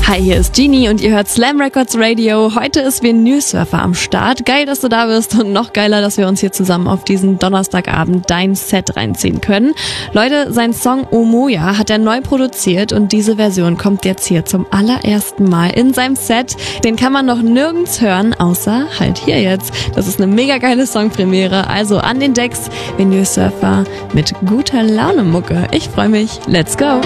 Hi, hier ist Genie und ihr hört Slam Records Radio. Heute ist Vinyl Surfer am Start. Geil, dass du da bist und noch geiler, dass wir uns hier zusammen auf diesen Donnerstagabend dein Set reinziehen können. Leute, sein Song Omoja hat er neu produziert und diese Version kommt jetzt hier zum allerersten Mal in seinem Set. Den kann man noch nirgends hören, außer halt hier jetzt. Das ist eine mega geile Songpremiere. Also an den Decks, Vinyl Surfer mit guter Laune Mucke. Ich freue mich. Let's go!